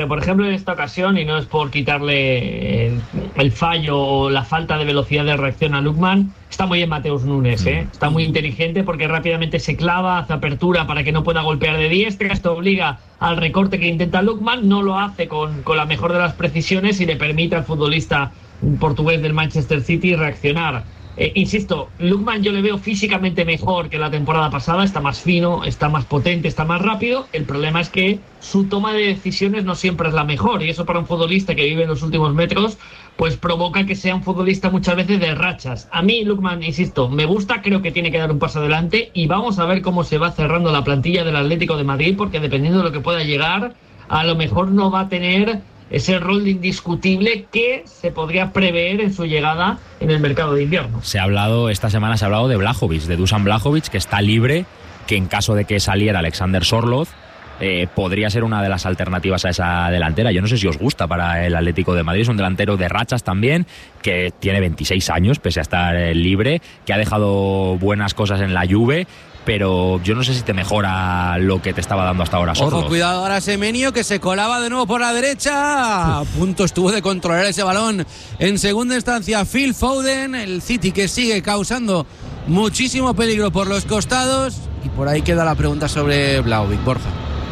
Por ejemplo, en esta ocasión, y no es por quitarle el fallo o la falta de velocidad de reacción a Lookman, está muy bien Mateus Nunes, está muy inteligente porque rápidamente se clava, hace apertura para que no pueda golpear de diestra. Esto obliga al recorte que intenta Lookman, no lo hace con la mejor de las precisiones y le permite al futbolista portugués del Manchester City reaccionar. Insisto, Lookman yo le veo físicamente mejor que la temporada pasada, está más fino, está más potente, está más rápido. El problema es que su toma de decisiones no siempre es la mejor, y eso para un futbolista que vive en los últimos metros pues provoca que sea un futbolista muchas veces de rachas. A mí Lookman, insisto, me gusta, creo que tiene que dar un paso adelante, y vamos a ver cómo se va cerrando la plantilla del Atlético de Madrid, porque dependiendo de lo que pueda llegar, a lo mejor no va a tener ese rol indiscutible que se podría prever en su llegada en el mercado de invierno. Esta semana se ha hablado de Vlahovic, de Dusan Vlahovic, que está libre, que en caso de que saliera Alexander Sorloth, podría ser una de las alternativas a esa delantera. Yo no sé si os gusta para el Atlético de Madrid, es un delantero de rachas también, que tiene 26 años, pese a estar libre, que ha dejado buenas cosas en la Juve, pero yo no sé si te mejora lo que te estaba dando hasta ahora Sorloth. Ojo, cuidado ahora Semenyo, que se colaba de nuevo por la derecha. A punto estuvo de controlar ese balón en segunda instancia Phil Foden. El City que sigue causando muchísimo peligro por los costados. Y por ahí queda la pregunta sobre Vlahovic. Borja.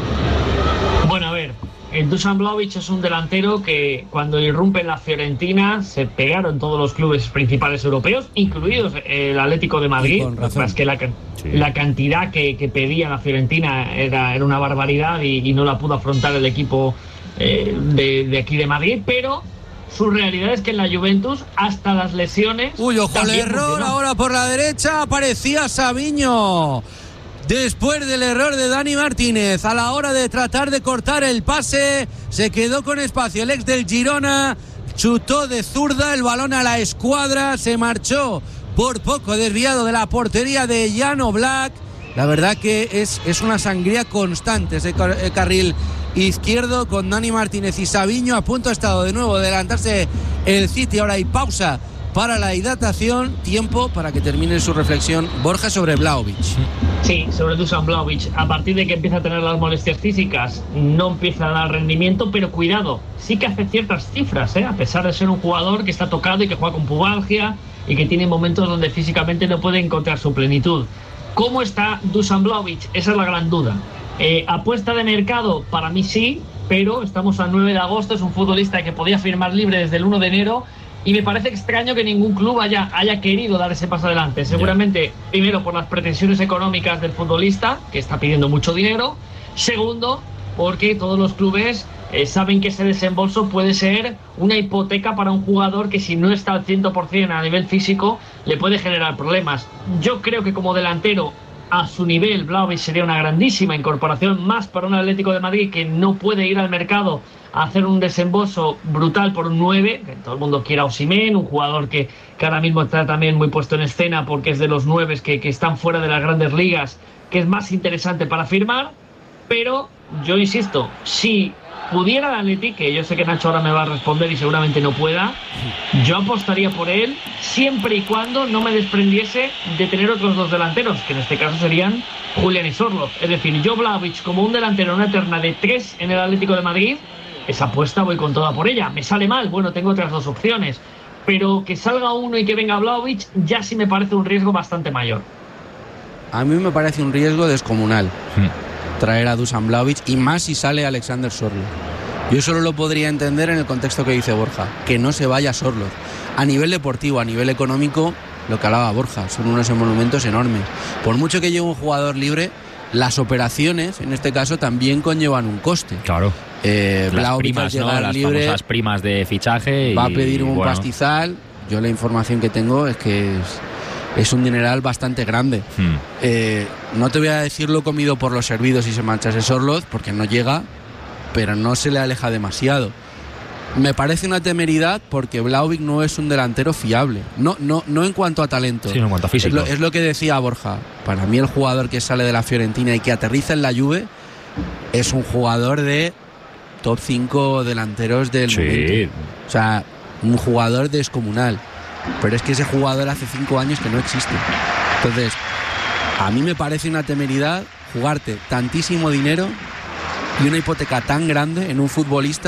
Bueno, a ver, el Dusan Vlahovic es un delantero que cuando irrumpe en la Fiorentina se pegaron todos los clubes principales europeos, incluidos el Atlético de Madrid. Más que la cantidad que pedía la Fiorentina era una barbaridad y no la pudo afrontar el equipo de aquí de Madrid, pero su realidad es que en la Juventus hasta las lesiones... Uy, ojo al error, funcionó. Ahora por la derecha aparecía Savinho. Después del error de Dani Martínez, a la hora de tratar de cortar el pase, se quedó con espacio el ex del Girona, chutó de zurda, el balón a la escuadra, se marchó por poco desviado de la portería de Jan Oblak. La verdad que es una sangría constante ese carril izquierdo con Dani Martínez y Savinho. A punto ha estado de nuevo de adelantarse el City. Ahora hay pausa para la hidratación, tiempo para que termine su reflexión Borja sobre Vlahovic. Sí, sobre Dusan Vlahovic. A partir de que empieza a tener las molestias físicas, no empieza a dar rendimiento, pero cuidado, sí que hace ciertas cifras, a pesar de ser un jugador que está tocado y que juega con pubalgia y que tiene momentos donde físicamente no puede encontrar su plenitud. ¿Cómo está Dusan Vlahovic? Esa es la gran duda. Apuesta de mercado, para mí sí, pero estamos a 9 de agosto, es un futbolista que podía firmar libre desde el 1 de enero, y me parece extraño que ningún club haya querido dar ese paso adelante. Seguramente, primero, por las pretensiones económicas del futbolista, que está pidiendo mucho dinero. Segundo, porque todos los clubes saben que ese desembolso puede ser una hipoteca para un jugador que, si no está al 100% a nivel físico, le puede generar problemas. Yo creo que como delantero, a su nivel, Vlahovic sería una grandísima incorporación, más para un Atlético de Madrid que no puede ir al mercado a hacer un desembolso brutal por un 9, que todo el mundo quiere a Osimhen, un jugador que ahora mismo está también muy puesto en escena porque es de los 9 que están fuera de las grandes ligas, que es más interesante para firmar. Pero yo insisto, si pudiera el Atleti, que yo sé que Nacho ahora me va a responder y seguramente no pueda, yo apostaría por él siempre y cuando no me desprendiese de tener otros dos delanteros, que en este caso serían Julián y Sorloth. Es decir, yo Vlahovic como un delantero, una terna de 3 en el Atlético de Madrid, esa apuesta voy con toda por ella. Me sale mal, bueno, tengo otras dos opciones, pero que salga uno y que venga Vlahovic ya sí me parece un riesgo bastante mayor. A mí me parece un riesgo descomunal traer a Dusan Vlahovic, y más si sale Alexander Sorloth. Yo solo lo podría entender en el contexto que dice Borja, que no se vaya Sorloth. A nivel deportivo, a nivel económico, lo que hablaba Borja, son unos emolumentos enormes. Por mucho que lleve un jugador libre, las operaciones, en este caso, también conllevan un coste. Claro. Las primas, ¿no? Las libre, famosas primas de fichaje. Va a pedir un pastizal. Yo la información que tengo es que es un dineral bastante grande. No te voy a decir lo comido por los servidos si se manchase Sorloth, porque no llega, pero no se le aleja demasiado. Me parece una temeridad porque Vlahovic no es un delantero fiable. No en cuanto a talento, sino en cuanto a físico. Es lo que decía Borja. Para mí el jugador que sale de la Fiorentina y que aterriza en la Juve es un jugador de top 5 delanteros del momento. O sea, un jugador descomunal. Pero es que ese jugador hace 5 años que no existe. Entonces, a mí me parece una temeridad jugarte tantísimo dinero y una hipoteca tan grande en un futbolista